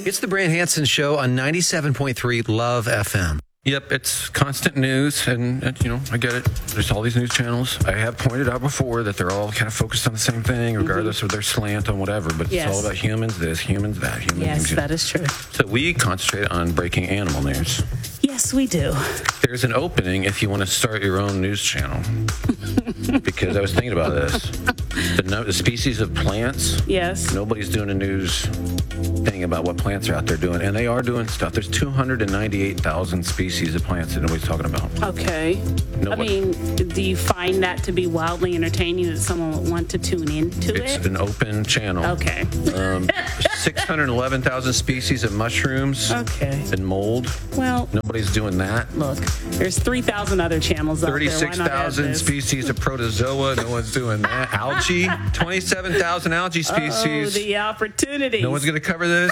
It's the Brand Hansen Show on 97.3 Love FM. Yep, it's constant news, and I get it. There's all these news channels. I have pointed out before that they're all kind of focused on the same thing, regardless of their slant on whatever, but it's all about humans this, humans that, humans. Yes, that is true. So we concentrate on breaking animal news. Yes, we do. There's an opening if you want to start your own news channel. Because I was thinking about this. The species of plants. Yes. Nobody's doing a news thing about what plants are out there doing, and they are doing stuff. There's 298,000 species of plants that nobody's talking about. Okay. I mean, do you find that to be wildly entertaining that someone would want to tune into it? It's an open channel. Okay. 611,000 species of mushrooms. Okay. And mold. Well, nobody's doing that. Look, there's 3,000 other channels out there. 36,000 species of protozoa. No one's doing that. Algae. 27,000 algae species. Oh, the opportunities. No one's going to cover this.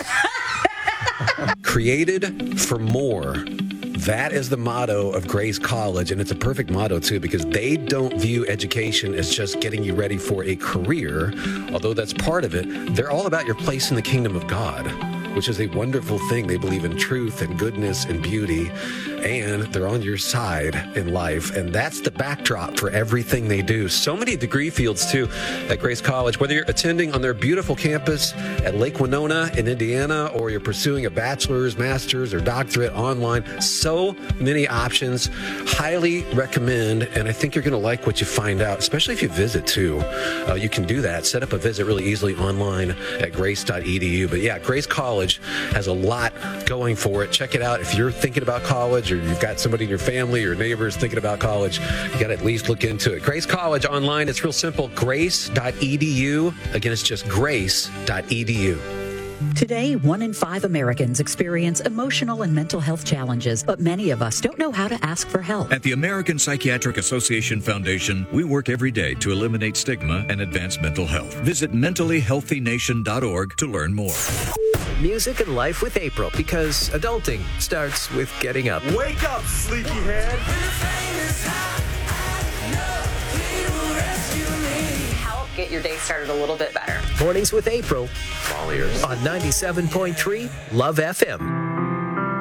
Created for more. That is the motto of Grace College, and it's a perfect motto, too, because they don't view education as just getting you ready for a career, although that's part of it. They're all about your place in the kingdom of God, which is a wonderful thing. They believe in truth and goodness and beauty, and they're on your side in life, and that's the backdrop for everything they do. So many degree fields, too, at Grace College. Whether you're attending on their beautiful campus at Lake Winona in Indiana, or you're pursuing a bachelor's, master's, or doctorate online, so many options. Highly recommend, and I think you're going to like what you find out, especially if you visit, too. You can do that. Set up a visit really easily online at grace.edu. But yeah, Grace College has a lot going for it. Check it out. If you're thinking about college, or you've got somebody in your family or neighbors thinking about college, you got to at least look into it. Grace College online, it's real simple. Grace.edu. Again, it's just grace.edu. Today, 1 in 5 Americans experience emotional and mental health challenges, but many of us don't know how to ask for help. At the American Psychiatric Association Foundation, we work every day to eliminate stigma and advance mental health. Visit mentallyhealthynation.org to learn more. Music and life with April, because adulting starts with getting up. Wake up, sleepyhead. Help get your day started a little bit better. Mornings with April on 97.3 Love FM.